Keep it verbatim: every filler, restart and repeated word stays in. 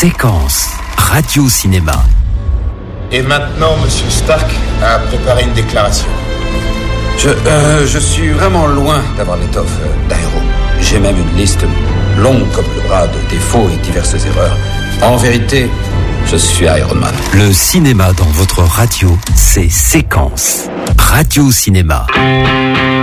Séquence Radio-Cinéma. Et maintenant, Monsieur Stark a préparé une déclaration. Je, euh, je suis vraiment loin d'avoir l'étoffe d'Aéro. J'ai même une liste longue comme le bras de défauts et diverses erreurs. En vérité, je suis Iron Man. Le cinéma dans votre radio, c'est Séquence Radio-Cinéma.